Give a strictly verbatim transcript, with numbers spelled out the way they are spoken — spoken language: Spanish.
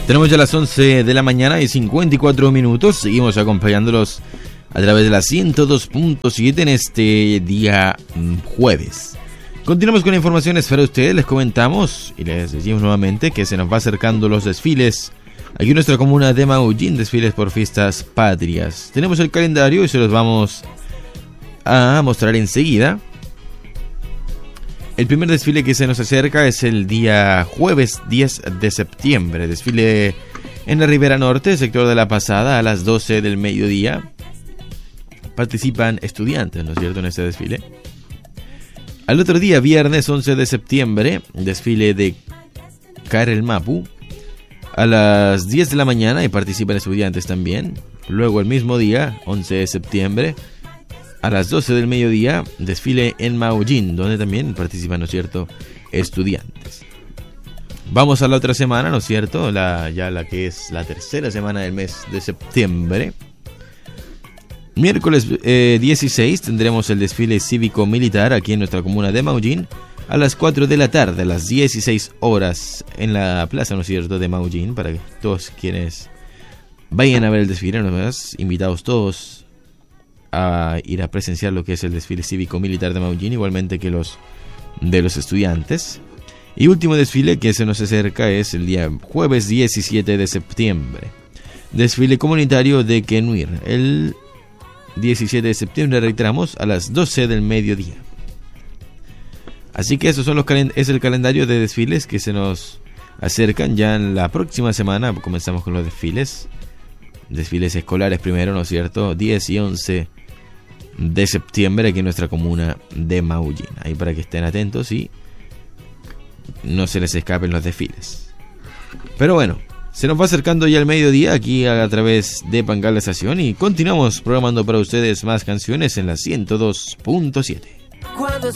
Tenemos ya las once de la mañana y cincuenta y cuatro minutos. Seguimos acompañándolos a través de la ciento dos punto siete en este día jueves. Continuamos con informaciones para ustedes. Les comentamos y les decimos nuevamente que se nos va acercando los desfiles aquí en nuestra comuna de Maullín, desfiles por fiestas patrias. Tenemos el calendario y se los vamos a mostrar enseguida. El primer desfile que se nos acerca es el día jueves diez de septiembre. Desfile en la Ribera Norte, sector de La Pasada, a las doce del mediodía. Participan estudiantes, ¿no es cierto?, en este desfile. Al otro día, viernes once de septiembre, desfile de Carel Mapu, a las diez de la mañana, y participan estudiantes también. Luego el mismo día, once de septiembre, a las doce del mediodía, desfile en Maullín, donde también participan, ¿no es cierto?, estudiantes. Vamos a la otra semana, ¿no es cierto?, la, ya la que es la tercera semana del mes de septiembre. Miércoles eh, dieciséis tendremos el desfile cívico-militar aquí en nuestra comuna de Maullín a las cuatro de la tarde, a las dieciséis horas, en la plaza, ¿no es cierto?, de Maullín, para que todos quienes vayan a ver el desfile, ¿no es?, invitados todos a ir a presenciar lo que es el desfile cívico-militar de Maullín, igualmente que los de los estudiantes. Y último desfile que se nos acerca es el día jueves diecisiete de septiembre, desfile comunitario de Quenuir, el diecisiete de septiembre, reiteramos, a las doce del mediodía. Así que esos son los calen- es el calendario de desfiles que se nos acercan ya en la próxima semana. Comenzamos con los desfiles desfiles escolares primero, ¿no es cierto?, diez y once de septiembre aquí en nuestra comuna de Maullín. Ahí para que estén atentos y no se les escapen los desfiles. Pero bueno, se nos va acercando ya el mediodía aquí a, a través de Pangal Estación, y continuamos programando para ustedes más canciones en la ciento dos punto siete. Cuando